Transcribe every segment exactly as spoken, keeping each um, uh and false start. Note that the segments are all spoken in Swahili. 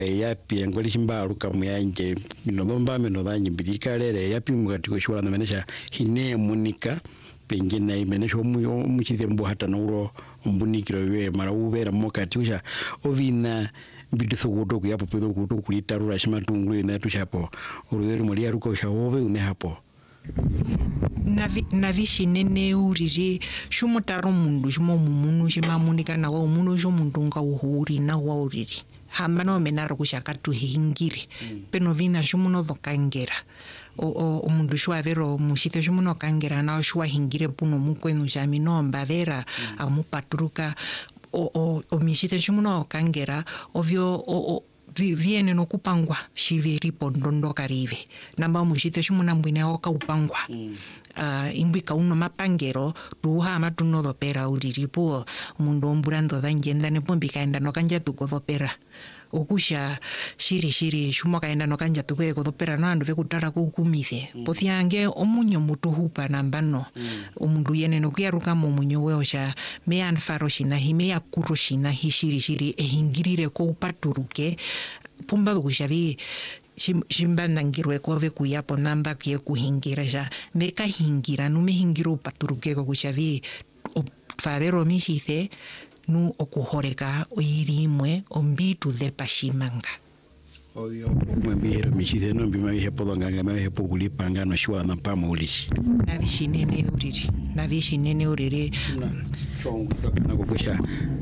yapi ngoli chimbalu kamuyanje minomba minodhanyi bidikalere yapi mugati koshwana menesha hine munika pengine imenesha omuchithembo hata nauro ombunikiro we mara ubera mokati usha ovina biditho godo kuyapo pedo godo kulitarura shimatungulu ina tushapo urweri muri yaruko shaove une hapo navi navishi nene uriri shumotaro mundu shimo mumunu shimamunika na wa munu jo mundu nga uhuri na wa uriri hambana omenaro kushakatu hingiri mm. Peno vina shumuno dhokangera o o omundu shwavero mushite shumuno kangera na shwa hingire puno mukwenu shamino mbavera mm. Amupaturuka o o o mishite shumuno kangera ovyo o, o viene no kupangwa shiveri pondondo karive namba mushite shumuna mbwine oka upangwa mm. Uh, imbika uno mapangero tuha matuno dopera uriripo mundu omburando dhanjenda nepo mbikaenda no kanja tuko dopera ukusha shiri shiri shumoka enda no kanja tuko eko dopera no andu vekutara kukumithe mm. Pothiange omunyo mutuhupa nambano mm. Omundu yene no kuyaruka momunyo weosha mean faro shinahi mea kuro shinahi shiri shiri ehingirire ko upaturuke pumba kushavi shimbanda ngirwe kove kuyapo namba kie kuhingira ja meka hingira no me hingiro paturuke ko kushavi o favero mishithe nu okuhoreka oirimwe ombitu de pashimanga oyo mwembiro mishithe no mbima hepo nganga ma hepo kulipanga no shwa na pamulishi na vishinene uriri na vishinene uriri chongu na kokosha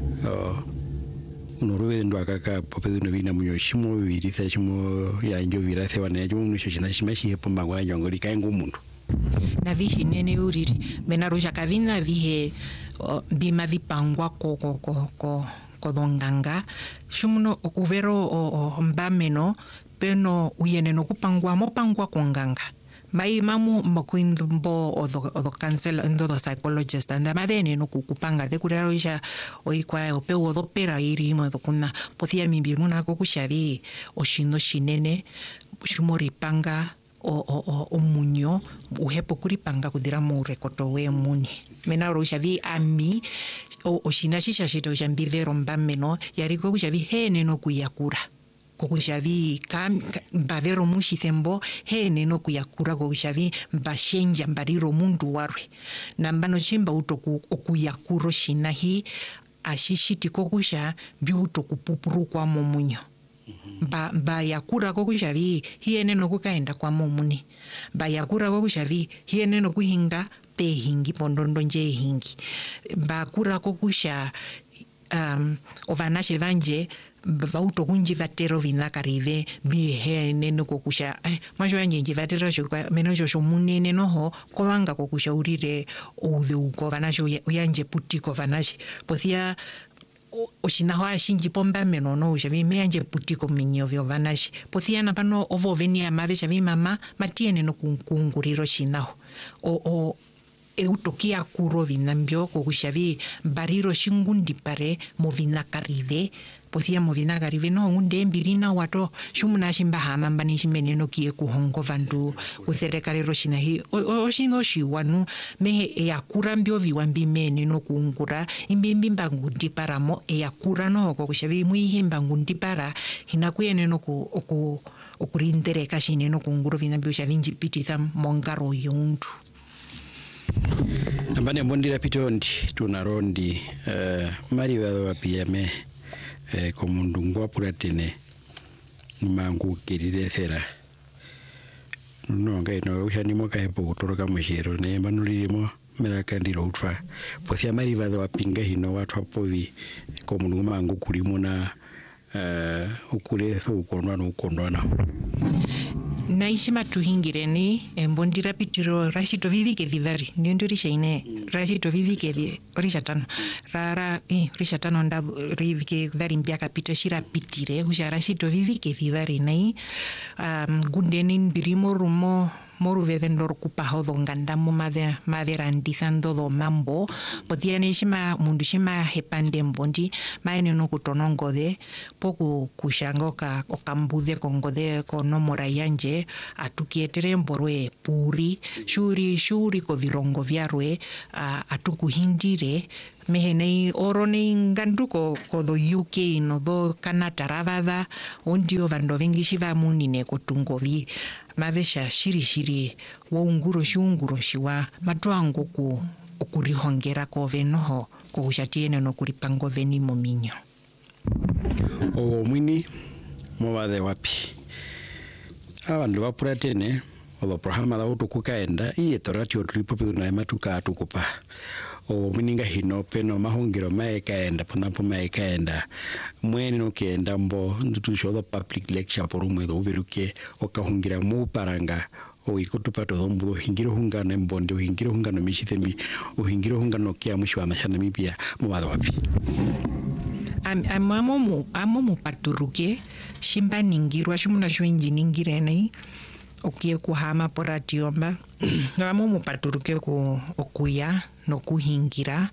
unoruwe ndo akaka popedo no vina munyo shimo viritha shimo ya njo virathe wana njo munyo shina shimashi hepo mbangwa njongo likaengo mundu na vishi nene uriri menarusha kavina vihe uh, bima vipangwa ko ko ko ko ko donganga shumuno okuvero o, o mbameno peno uyene no kupangwa mo pangwa konganga mai mamu makuindumbo o do o do cancel ndo do psychologist anda madene no kukupanga de kuraro isha oikwa o pe o do pera iri mo do kuna pothia mimbi muna ko kushavi o shino shinene shumori panga o o o omunyo uhepo kuripanga kudira mu rekoto we muni mena ro shavi ami o o shinashisha shito shambivero mbameno yariko kushavi hene no kuyakura kokushavi kam mbavero mushithembo hene no kuyakura kokushavi mbashenja mbariro mundu warwe nambano chimba utoku okuyakuro shinahi ashishiti kokusha biuto kupupuru kwa momunyo ba ba yakura kokushavi hiene no kukaenda kwa momuni ba yakura kokushavi hiene no kuhinga pe hingi pondondo nje hingi ba kura kokusha um ovanache vanje bauto kunji vatero vinakarive bihe neno kokusha eh majo yanje vatero sho menojo sho munene noho kovanga kokusha urire udhe uko vanacho yanje putiko vanache pothia oshinaho ashinji pomba meno no shavi meanje putiko minyo vyo vanashi pothia na pano ovo venia mave shavi mama matiene no kunguriro shinaho o o eutokia kuro vinambio kokushavi bariro shingundi pare movina karive pothia movina karive no unde mbirina wato shumuna shimba hama mbani shimeneno kie kuhongo vandu userekare roshina hi oshino shiwanu mehe yakura mbio viwambi mene no kungura imbimbi mbangundi paramo yakura no kokushavi muihi mbangundi para hinakuyene no ku oku okurindereka shine no kunguro vinambio shavinji pititha mongaro yundu Nambani mbondira pitondi tunarondi uh, mari wado wapiyame uh, komundu ngwa puratine mangu kirire thera nonga ino ushani moka hepo kutoroka mshero ne manulirimo meraka ndiro utfa pothia mari wado wapinga hino watu hapovi komundu mangu kulimuna uh, ukuletho ukondwana ukondwana naishi matuhingireni mbondira pitiro rashito vivike vivari ndio rishaine rashito vivike vi rishatano rara eh rishatano nda rivike vari mbiaka pita shira pitire usha rashito vivike vivari nai um gundeni birimo rumo moru vedendor kupaho do ngandamo made maderandizando do mambo potiane shima mundu shima hepande mbondi maene no kutonongode poku kushangoka okambude kongode kono morayanje atukietere mborwe puri shuri shuri ko virongo vyarwe uh, atukuhindire mehe nei oro nei nganduko ko do U K no do Canada ravada ondio vando vingi shiva munine kotungovi mavesha shiri shiri wa unguro shunguro shiwa matwango ku okurihongera ko venoho ko ushatiene no kuripango veni mominyo o mwini mobade wapi abandu bapuratene o programa da utukukaenda iye torati otripo na matuka atukupa o mwininga hino peno mahongero maekaenda ponapo maekaenda mwene no kenda mbo ndutusho do public lecture por umwe do uberuke okahungira mu paranga o ikutupato do mbudo hingiro hungana mbonde hingiro hungana mishithembi o hingiro hungana kya mushwa mashana mipia mubada wapi am amamo amamo paturuke shimba ningirwa shumuna shwenji ningirene okie kuhama poratiomba ngamo mupaturuke ku okuya no kuhingira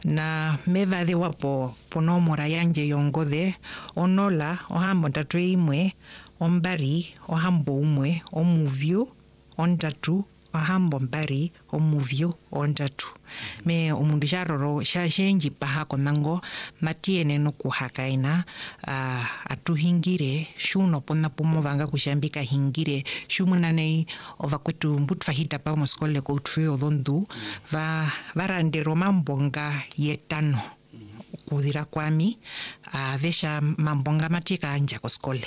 na mevade wapo pono mora yanje yongode onola ohambo tatwe imwe ombari ohambo umwe omuvyo ondatu ohambo mbari omuvyo ondatu me omundu jaroro shashenji paha konango matiene no kuhakaina uh, atuhingire shuno pona pomo vanga kushambika hingire shumuna nei ovakwetu mbutfahita pa moskole ko utfio dondu va varandero mambonga yetano kudira kwami uh, vesha mambonga matika anja koskole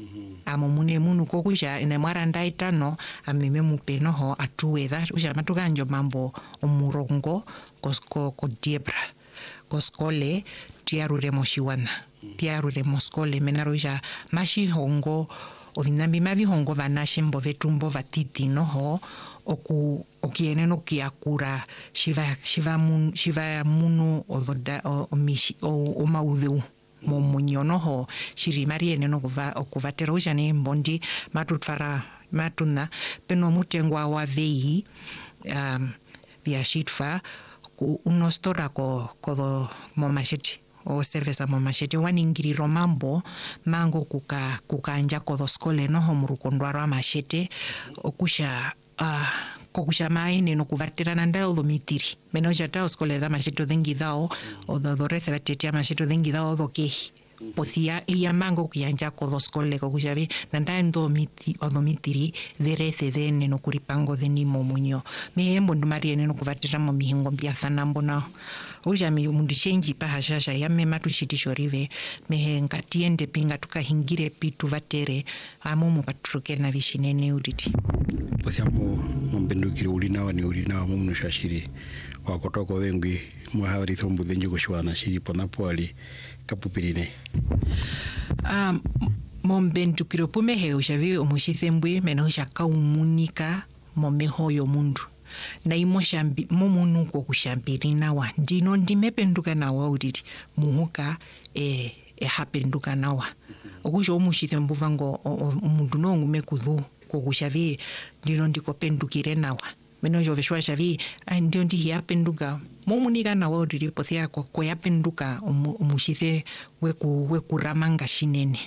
amo mune munu kokusha ine mwaranda itano ameme mupeno ho atuweda usha matukanjo mambo omurongo kosko ko diebra koskole tiarure moshiwana tiarure moskole menarusha mashi hongo ovinambi mavi hongo vanashimbo vetumbo vatiti noho oku okiene no kiakura shiva shiva mun shiva munu ododa o mishi o maudhu momunyono ho shiri mariene no kuva okuvatera ujane mbondi matutfara matuna peno mutengwa wa vei um via shitfa ku unostora ko ko momasheti o service momasheti waningiri romambo mango kuka kukanja ko skole no ho murukondwara mashete okusha uh, kokusha maine no kuvaterana ndao do mitiri meno jata skole da mashito dengi dao o do dorece batetia mashito dengi dao do kehi posia ia mango kuyanja ko do skole kokusha vi nandando miti o do mitiri verece dene no kuripango deni momunyo me embo ndumari no kuvatera mo mihingo mbia sana mbona uja mi mundishenji pa hashasha ya mema tushitishorive me ngatiende pinga tukahingire pitu vatere amo mu patruke na vishinene uditi pothiamo mbendukire ulina wani ulina mumno shashiri wakotoko wengi mwahabari thombu denjugo shwana shiri ponapoli kapupirine um mombendukire pumehe ushavi omushithembwe meno shakaumunika momeho yo mundu na imoshambi momunu ko kushambirina wa dino ndimependuka nawa uditi muhuka e e hapenduka nawa okusho omushithembu vango umundu no ngume kudhu ko kushavi dino ndikopendukire nawa meno jo veshwa shavi ndio ndi yapenduka momunika nawa uditi pothia ko ko yapenduka omushithe weku wekuramanga shinene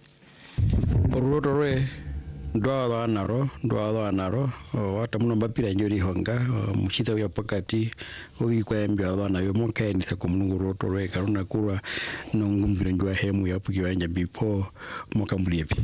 orurotore ndwalo anaro ndwalo anaro wata muno bapira njori honga muchita ya pakati ogi kwembya abana yo monkaeni ta komunguroto re karuna kura nongumbira njwa hemu ya pukiwanja bipo mokambuliyepi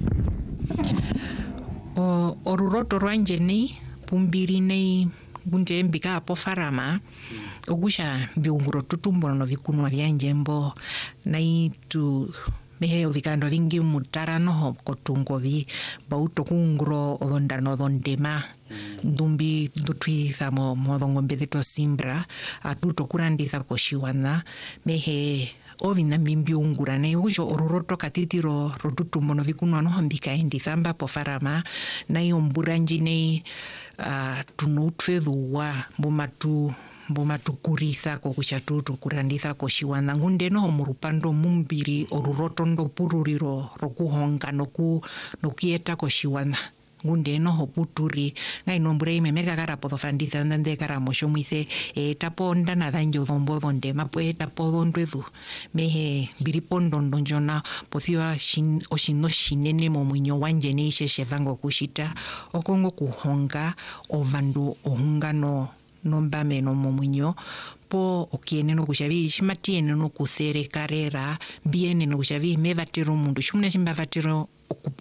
o oruroto rwanje ni pumbiri nei gunje mbika apo farama ogusha biunguro tutumbo no vikunwa byanje mbo naitu mehe ovikando vingi mutara noho kotungovi bauto kungro odondano dondema ndumbi ndutwitha mo modongombe deto simbra atuto kuranditha koshiwana mehe ovina mbimbi ungura ne ujo oruroto katitiro rotutumbo no vikunwa noho mbika endithamba po farama na yomburanji ne uh, tunutfedhuwa mbumatu mboma tukuritha ko kuchatutu kuranditha ko shiwana ngunde no murupando mumbiri oruroto ndo pururiro rokuhonga noku nokieta ko shiwana ngunde no hoputuri ngai nombure imemeka kara podofanditha ndande kara moshomithe etapo ndana danjo dombo donde mapo etapo dondwedu mehe biripondo ndonjona pothia shin oshino shinene momunyo wanje ne sheshevango kushita okongo kuhonga ovandu ohungano nomba meno momunyo po okiene no kushavi shimatiene no kuthera karera biene no kushavi me vatero mundu shumna shimba vatero